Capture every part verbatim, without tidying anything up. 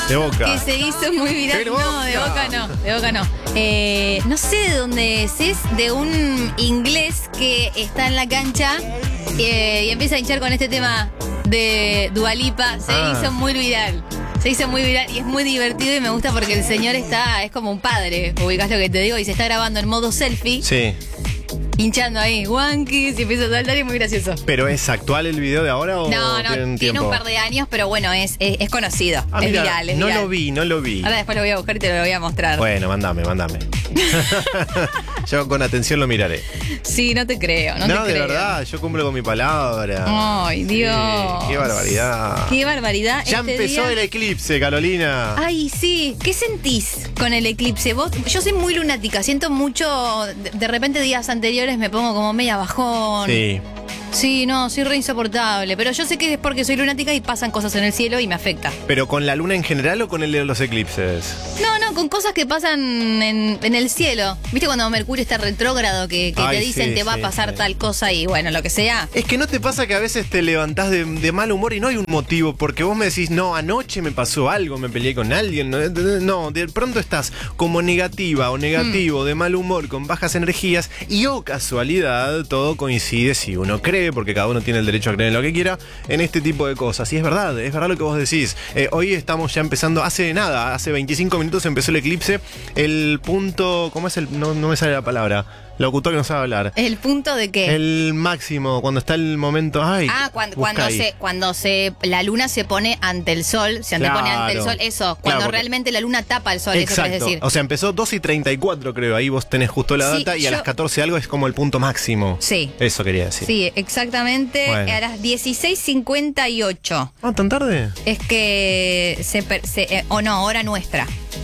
De Boca. Que se hizo muy viral. ¡De No, Boca! de Boca no, de Boca no. Eh, no sé de dónde es, es de un inglés que está en la cancha eh, y empieza a hinchar con este tema de Dua Lipa. Se Ah. hizo muy viral. Se hizo muy viral y es muy divertido y me gusta porque el señor está, es como un padre, ubicás lo que te digo, y se está grabando en modo selfie, Sí. hinchando ahí, wankies, y empieza a saltar y es muy gracioso. ¿Pero es actual el video de ahora o No, no, tiene un tiene tiempo? un par de años, pero bueno, es, es, es conocido, Ah, es mira, viral, es no viral. lo vi, no lo vi. Ahora después lo voy a buscar y te lo voy a mostrar. Bueno, mandame, mandame. Yo con atención lo miraré. Sí, no te creo, no, No, te de creo. verdad, yo cumplo con mi palabra. Ay, Dios. Sí, qué barbaridad. Qué barbaridad. Ya este empezó día- el eclipse, Carolina. Ay, sí. ¿Qué sentís con el eclipse? Vos, yo soy muy lunática, siento mucho, de, de repente días anteriores me pongo como media bajón. Sí. Sí, no, soy re insoportable, pero yo sé que es porque soy lunática y pasan cosas en el cielo y me afecta. ¿Pero con la luna en general o con el de los eclipses? No, no, con cosas que pasan en, en el cielo. ¿Viste cuando Mercurio está retrógrado que, que Ay, te dicen sí, te va sí, a pasar sí. tal cosa y bueno, lo que sea? Es que no te pasa que a veces te levantás de, de mal humor y no hay un motivo, porque vos me decís, no, anoche me pasó algo, me peleé con alguien. No, no, de pronto estás como negativa o negativo, de mal humor, con bajas energías, y oh casualidad, todo coincide si uno cree, porque cada uno tiene el derecho a creer en lo que quiera, en este tipo de cosas. Y es verdad, es verdad lo que vos decís. Eh, hoy estamos ya empezando, hace nada, hace veinticinco minutos empezó el eclipse, el punto, ¿cómo es el? No, no me sale la palabra. Locutor que no sabe hablar. ¿El punto de qué? El máximo, cuando está el momento. Ay, Ah, cuando, busca cuando ahí. se, cuando se la luna se pone ante el sol, se antepone Claro. ante el sol, eso, cuando Claro, porque- realmente la luna tapa el sol, eso Exacto. querés decir. O sea, empezó dos y treinta y cuatro, creo. Ahí vos tenés justo la Sí, data y a yo- las catorce algo es como el punto máximo. Sí. Eso quería decir. Sí, exactamente. Bueno. A las dieciséis cincuenta y ocho. Ah, ¿tan tarde? Es que se, per- se- eh, o no, hora nuestra.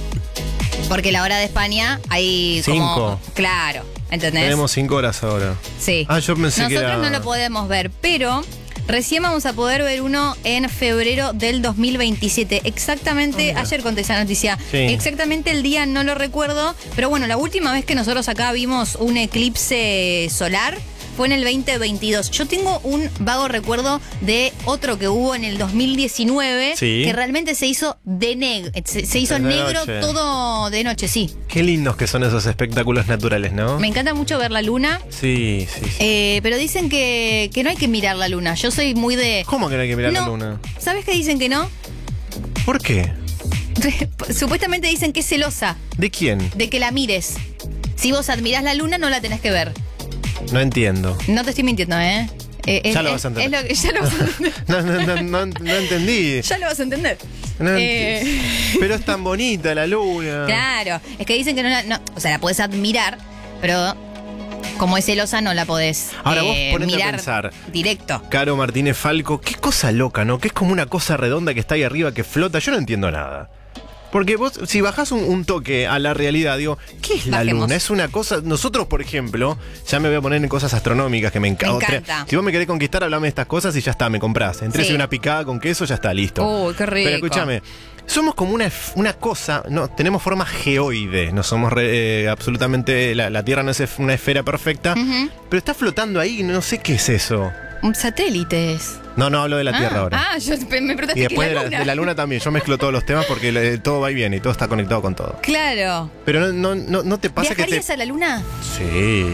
Porque la hora de España hay como. Cinco. Claro, ¿entendés? Tenemos cinco horas ahora. Sí. Ah, yo pensé que Nosotros era- no lo podemos ver, pero recién vamos a poder ver uno en febrero del dos mil veintisiete. Exactamente, mira. ayer conté esa noticia. Sí. Exactamente el día no lo recuerdo, pero bueno, la última vez que nosotros acá vimos un eclipse solar fue en el veinte veintidós. Yo tengo un vago recuerdo de otro que hubo en el dos mil diecinueve, Sí. que realmente se hizo de negro, se, se hizo De negro noche. todo de noche, sí. Qué lindos que son esos espectáculos naturales, ¿no? Me encanta mucho ver la luna. Sí, sí, sí. Eh, pero dicen que, que no hay que mirar la luna. Yo soy muy de... ¿Cómo que no hay que mirar no, la luna? ¿Sabes qué dicen que no? ¿Por qué? Supuestamente dicen que es celosa ¿De quién? de que la mires. Si vos admirás la luna, no la tenés que ver. No entiendo. No te estoy mintiendo, ¿eh? Eh, es- Ya lo es- vas a entender. es lo que- ya lo vas a entender. No, no, no, no, no entendí. Ya lo vas a entender. No ent- Eh, Pero es tan bonita la luna. claro, es que dicen que no la... no, o sea, la podés admirar, pero como es celosa no la podés Ahora vos eh, ponete a mirar pensar. directo. Caro Martínez Falco, qué cosa loca, ¿no? Que es como una cosa redonda que está ahí arriba que flota. Yo no entiendo nada. Porque vos, si bajás un, un toque a la realidad, digo, ¿qué es la Bajemos. luna? Es una cosa. Nosotros, por ejemplo, ya me voy a poner en cosas astronómicas que me, enca- Me otra- encanta. Si vos me querés conquistar, hablame de estas cosas y ya está, me comprás. Entrés Sí. una picada con queso, ya está, listo. Uy, qué rico. Pero escúchame. Somos como una, f- una cosa, no, tenemos forma geoide, no somos re- eh, absolutamente, la, la Tierra no es ef- una esfera perfecta, Ujú. pero está flotando ahí, no sé qué es eso. Un satélite es. No, no hablo de la ah, Tierra ahora. Ah, yo me preguntaste Y después que de la la, luna. de la luna también, yo mezclo todos los temas porque le- todo va y viene y todo está conectado con todo. Claro. Pero no, no, no, no te pasa que te... ¿Viajarías a la luna? Sí.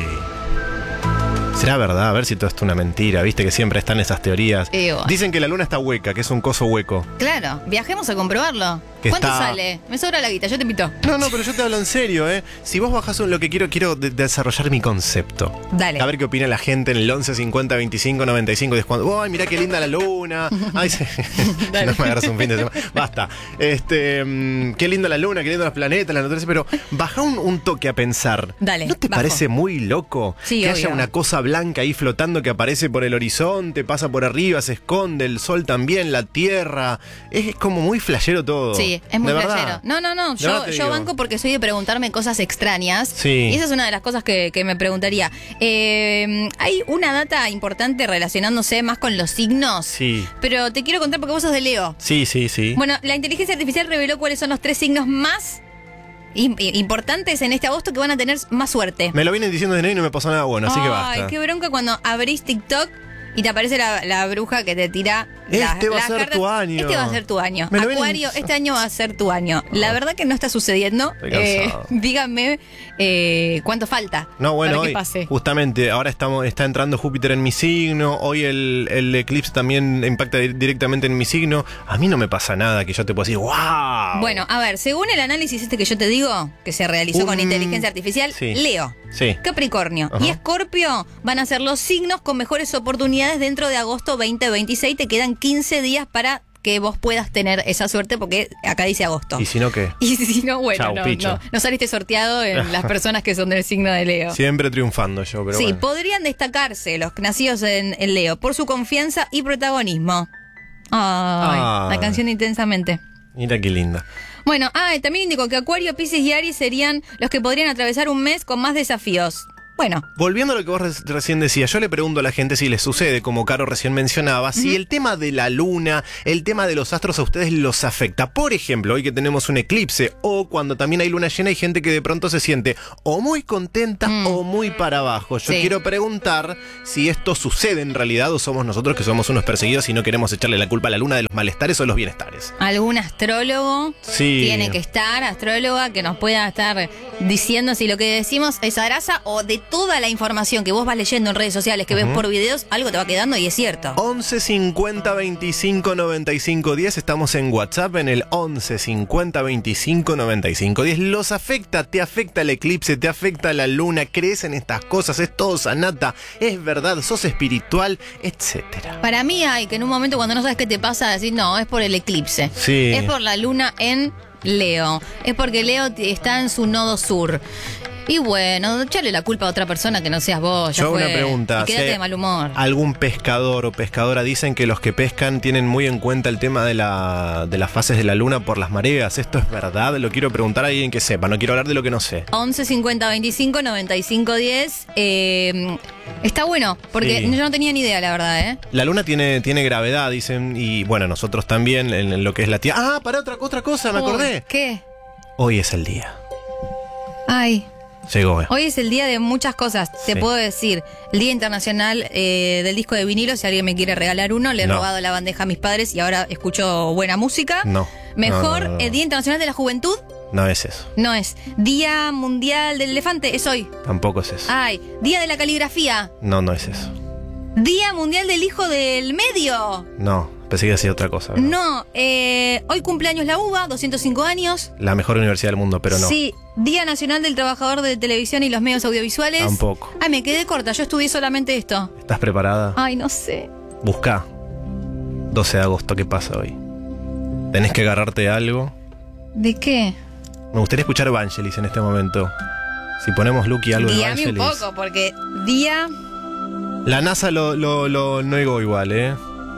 Será verdad, a ver si todo esto es una mentira, viste que siempre están esas teorías. Eh, bueno. Dicen que la luna está hueca, que es un coso hueco. Claro, viajemos a comprobarlo. Que ¿Cuánto está- sale? Me sobra la guita, yo te invito. No, no, pero yo te hablo en serio, ¿eh? Si vos bajás un, lo que quiero, quiero de- desarrollar mi concepto. Dale. A ver qué opina la gente en el once cincuenta veinticinco noventa y cinco diez cuando, ¡ay, mirá qué linda la luna! Ay, sí. Dale. No me agarras un fin de semana. Basta. Este, mm, qué linda la luna, qué lindos los planetas, la naturaleza, pero baja un, un toque a pensar. Dale, ¿No te bajo. parece muy loco? Sí, que obvio. haya una cosa blanca ahí flotando que aparece por el horizonte, pasa por arriba, se esconde, el sol también, la tierra. Es como muy flashero todo. Sí, es muy De verdad. flashero. No, no, no. De verdad Yo, te yo digo. banco porque soy de preguntarme cosas extrañas. Sí. Y esa es una de las cosas que, que me preguntaría. Eh, hay una data importante relacionándose más con los signos. Sí. Pero te quiero contar porque vos sos de Leo. Sí, sí, sí. Bueno, la inteligencia artificial reveló cuáles son los tres signos más im- importantes en este agosto que van a tener más suerte. Me lo vienen diciendo de nene y no me pasó nada bueno, así que basta. Ay, qué bronca cuando abrís TikTok y te aparece la, la bruja que te tira Este va a las ser cartas- tu año. Este va a ser tu año. Me lo ven- Acuario, este año va a ser tu año. La Ah. verdad que no está sucediendo. Estoy Eh, cansado. díganme eh, cuánto falta No, bueno, para que hoy, pase. justamente, ahora estamos, está entrando Júpiter en mi signo, hoy el, el eclipse también impacta di- directamente en mi signo. A mí no me pasa nada que yo te pueda decir, ¡wow! Bueno, a ver, según el análisis este que yo te digo, que se realizó Un- con inteligencia artificial, sí. Leo, Sí. Capricornio Ajá. y Escorpio van a ser los signos con mejores oportunidades dentro de agosto veinte veintiséis. Te quedan quince días para que vos puedas tener esa suerte, porque acá dice agosto. ¿Y si no qué? Y si no, bueno, Chau, no, picho. no, no saliste sorteado en las personas que son del signo de Leo. Siempre triunfando yo, pero sí, bueno. podrían destacarse los nacidos en, en Leo por su confianza y protagonismo. Ay, Ah. la canción de Intensamente. Mira qué linda. Bueno, ah, también indicó que Acuario, Piscis y Aries serían los que podrían atravesar un mes con más desafíos. Bueno, Volviendo a lo que vos re- recién decías, yo le pregunto a la gente si les sucede, como Caro recién mencionaba, si el tema de la luna, el tema de los astros a ustedes los afecta. Por ejemplo, hoy que tenemos un eclipse, o cuando también hay luna llena, hay gente que de pronto se siente o muy contenta Mm. o muy para abajo. Yo Sí. quiero preguntar si esto sucede en realidad o somos nosotros que somos unos perseguidos y no queremos echarle la culpa a la luna de los malestares o los bienestares. algún astrólogo Sí. tiene que estar, astróloga, que nos pueda estar diciendo si lo que decimos es grasa o de toda la información que vos vas leyendo en redes sociales, que ves por videos, algo te va quedando y es cierto. once cincuenta veinticinco noventa y cinco diez. Estamos en WhatsApp en el once cincuenta veinticinco noventa y cinco diez. ¿Los afecta? ¿Te afecta el eclipse? ¿Te afecta la luna? ¿Crees en estas cosas? ¿Es todo sanata? ¿Es verdad? ¿Sos espiritual? Etcétera. Para mí hay que en un momento cuando no sabes qué te pasa, decir, no, es por el eclipse. Sí. Es por la luna en Leo. Es porque Leo t- está en su nodo sur. Y bueno, echarle la culpa a otra persona que no seas vos. Ya Yo hago fue. una pregunta. Y quédate si de mal humor. Algún pescador o pescadora dicen que los que pescan tienen muy en cuenta el tema de, la, de las fases de la luna por las mareas. ¿Esto es verdad? Lo quiero preguntar a alguien que sepa. No quiero hablar de lo que no sé. once cincuenta veinticinco noventa y cinco diez. Eh, está bueno, porque Sí. yo no tenía ni idea, la verdad, ¿eh? La luna tiene, tiene gravedad, dicen, y bueno, nosotros también en, en lo que es la Tierra. Ah, para otra, otra cosa, me acordé. Uy, ¿qué? Hoy es el día. Ay, Llegó. eh. hoy es el día de muchas cosas. Te Sí. puedo decir, el Día Internacional eh, del Disco de Vinilo. Si alguien me quiere regalar uno, le he No. robado la bandeja a mis padres y ahora escucho buena música. No. Mejor, No, no, no, no. el Día Internacional de la Juventud No es eso. no es. Día Mundial del Elefante es hoy. Tampoco es eso. Ay, Día de la Caligrafía. No, no es eso. Día Mundial del Hijo del Medio. No, pensé que decía otra cosa. ¿verdad? No, eh, hoy cumpleaños la UBA, doscientos cinco años. La mejor universidad del mundo, pero no. Sí, Día Nacional del Trabajador de Televisión y los Medios Audiovisuales. Tampoco. Ay, me quedé corta, yo estudié solamente esto. ¿Estás preparada? Ay, no sé. Busca. doce de agosto, ¿qué pasa hoy? Tenés que agarrarte a algo. ¿De qué? Me gustaría escuchar Vangelis en este momento. Si ponemos Lucky algo de Guíame un Vangelis. poco, porque día... La NASA lo, lo, lo negó igual, ¿eh?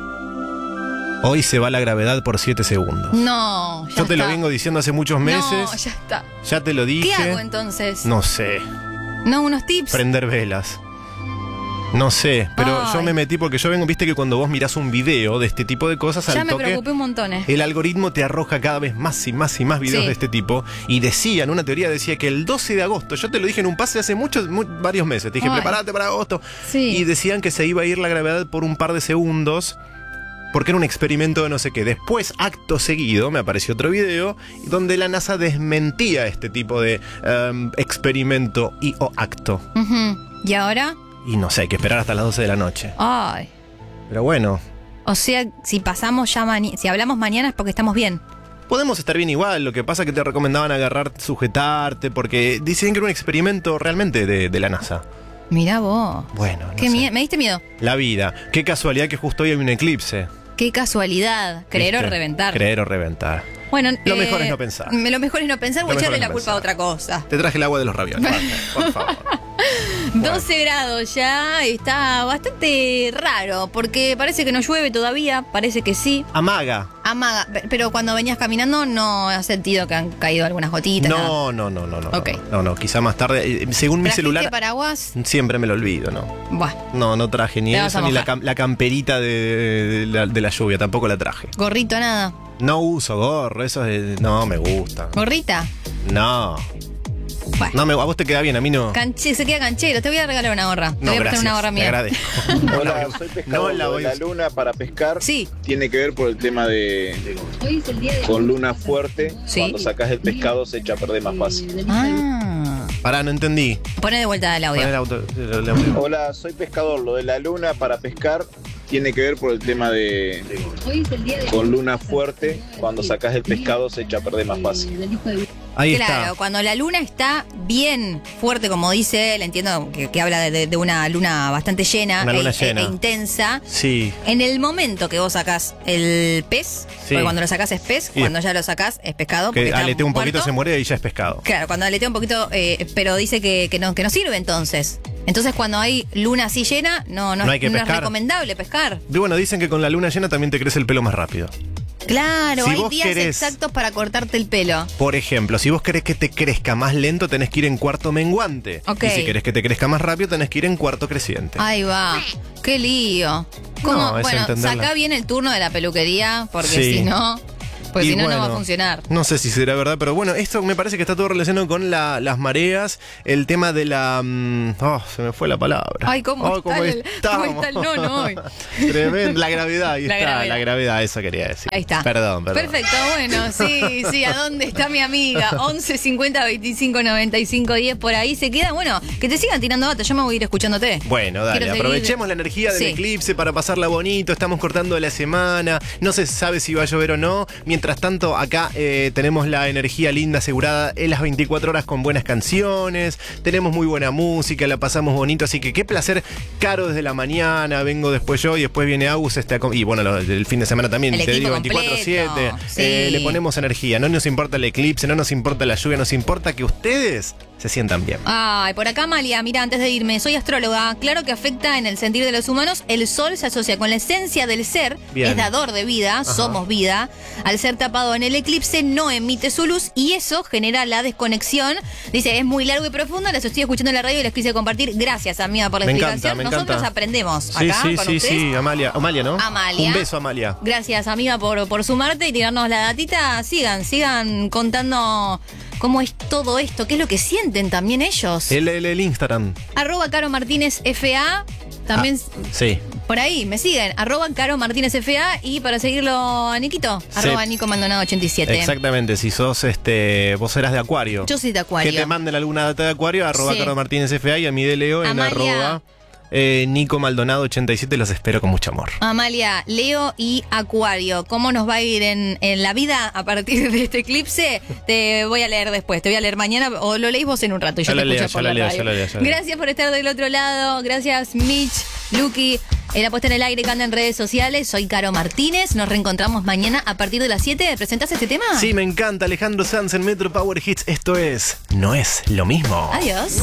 Hoy se va la gravedad por siete segundos. No, ya Yo te lo está. vengo diciendo hace muchos meses. No, ya está. Ya te lo dije. ¿Qué hago entonces? No sé. ¿No unos tips? Prender velas. No sé, pero Ay. yo me metí porque yo vengo, viste que cuando vos mirás un video de este tipo de cosas, ya al me toque, preocupé un montón, eh. el algoritmo te arroja cada vez más y más y más videos Sí. de este tipo. Y decían, una teoría decía que el doce de agosto, yo te lo dije en un pase hace muchos, mu- varios meses, te dije, Ay. prepárate para agosto. Sí. Y decían que se iba a ir la gravedad por un par de segundos. Porque era un experimento de no sé qué. Después, acto seguido, me apareció otro video donde la NASA desmentía este tipo de em, experimento y o acto. Ujú. ¿Y ahora? Y no sé, hay que esperar hasta las doce de la noche. Ay. Pero bueno, O sea, si pasamos ya mañana, si hablamos mañana es porque estamos bien. podemos estar bien igual. Lo que pasa es que te recomendaban agarrar, sujetarte, porque dicen que era un experimento realmente de, de la NASA. Mirá vos. Bueno, no Qué sé. mie- ¿Me diste miedo? La vida. Qué casualidad que justo hoy hay un eclipse. Qué casualidad. Creer o ¿Viste? reventar. Creer o reventar. Bueno, Lo mejor es no pensar. me- Lo mejor es no pensar o Lo mejor echarle es la no culpa a pensar. otra cosa. Te traje el agua de los ravioles. basta, por favor. doce grados ya, está bastante raro, porque parece que no llueve todavía, parece que sí. Amaga. Amaga, pe- pero cuando venías caminando no has sentido que han caído algunas gotitas. nada. No, no, no, no, no. Ok. No, no, quizá más tarde. eh, Según mi ¿Trajiste celular, paraguas? siempre me lo olvido, ¿no? Buah, No, no traje ni Te vas eso, a ni la, mojar. cam- la camperita de, de la, de la lluvia, tampoco la traje. gorrito, nada. No uso gorro, eso es, no me gusta. ¿Gorrita? No. Bueno. No, me, a vos te queda bien, a mí no. Canche, se queda canchero. Te voy a regalar una gorra. Te No, voy a prestar gracias, una gorra te mía. agradezco. Hola, soy pescador. No la Lo voy de a la usar. luna para pescar Sí. tiene que ver por el tema de con luna fuerte. Sí. Cuando sacas el pescado se echa a perder más fácil. Ah. Pará, no entendí. Pone de vuelta el audio. Pon el auto, el audio. Hola, soy pescador. Lo de la luna para pescar tiene que ver por el tema de con luna fuerte. Cuando sacas el pescado se echa a perder más fácil. Ahí Claro, está. cuando la luna está bien fuerte, como dice él, entiendo que, que habla de, de una luna bastante llena, Una luna e, llena. e intensa. Sí. En el momento que vos sacás el pez, Sí. porque cuando lo sacás es pez, Y cuando ya lo sacás es pescado. porque Que está aletea un poquito, muerto. se muere y ya es pescado. Claro, cuando aletea un poquito, eh, pero dice que, que, no, que no sirve entonces. Entonces cuando hay luna así llena, no, no, No hay que no es pescar. recomendable pescar. Y bueno, dicen que con la luna llena también te crece el pelo más rápido. Claro, Si hay vos días querés- exactos para cortarte el pelo. Por ejemplo, si vos querés que te crezca más lento, tenés que ir en cuarto menguante. Ok. Y si querés que te crezca más rápido, tenés que ir en cuarto creciente. Ahí va. Qué lío. ¿Cómo? No, es bueno, entenderla. saca bien el turno de la peluquería, porque Sí. si no, pues Y si no, no va a bueno, funcionar. No sé si será verdad, pero bueno, esto me parece que está todo relacionado con la- las mareas, el tema de la... mm, oh, se me fue la palabra. Ay, ¿cómo está el- estamos. cómo está el nono hoy? Tremendo, la gravedad, ahí La está, gravedad. la gravedad, eso quería decir. Ahí está. Perdón, perdón. Perfecto, bueno, sí, sí, ¿a dónde está mi amiga? once cincuenta veinticinco noventa y cinco diez, por ahí se queda. Bueno, que te sigan tirando data, yo me voy a ir escuchándote. Bueno, dale, Quiero seguir- aprovechemos la energía del Sí. eclipse para pasarla bonito, estamos cortando la semana, no se sabe si va a llover o no, mientras tanto acá eh, tenemos la energía linda asegurada en las veinticuatro horas con buenas canciones, tenemos muy buena música, la pasamos bonito, así que qué placer, Caro desde la mañana, vengo después yo y después viene Agus, este, acom- y bueno, lo- el fin de semana también, El te equipo digo veinticuatro siete, completo, sí. eh, le ponemos energía, no nos importa el eclipse, no nos importa la lluvia, nos importa que ustedes se sientan bien. Ay, por acá Amalia, mira, antes de irme, soy astróloga. Claro que afecta en el sentir de los humanos. El sol se asocia con la esencia del ser, Bien. es dador de vida, somos vida. Al ser tapado en el eclipse, no emite su luz y eso genera la desconexión. Dice, es muy largo y profundo, las estoy escuchando en la radio y les quise compartir. Gracias, amiga, por la Me explicación. encanta, me Nosotros encanta. aprendemos Sí, acá sí, con sí, ustedes. sí, Amalia, Amalia, ¿no? Amalia. Un beso, Amalia. Gracias, amiga, por, por sumarte y tirarnos la datita. Sigan, sigan contando cómo es todo esto, qué es lo que sienten también ellos. El, el, el Instagram. Arroba Caro Martínez F A. También Ah, sí. por ahí me siguen. Arroba Caro Martínez F A. Y para seguirlo a Niquito, Sí. arroba Nico Maldonado ochenta y siete. Exactamente, si sos este, vos eras de Acuario. Yo soy de Acuario. Que te manden alguna data de Acuario, arroba Sí. Carlos Martínez F A y a mi de Leo en Amalia. arroba eh, Nico Maldonado ochenta y siete, los espero con mucho amor. Amalia, Leo y Acuario. ¿Cómo nos va a ir en, en la vida a partir de este eclipse? Te voy a leer después, te voy a leer mañana o lo leís vos en un rato y yo Ya te la escucho leo, por ya la la leo, radio. ya la leo, ya la leo. Gracias por estar del otro lado. Gracias, Mitch, Lucky. La puesta en el aire que anda en redes sociales. Soy Caro Martínez. Nos reencontramos mañana a partir de las siete. ¿Presentás este tema? Sí, me encanta Alejandro Sanz en Metro Power Hits. Esto es No es lo mismo. Adiós.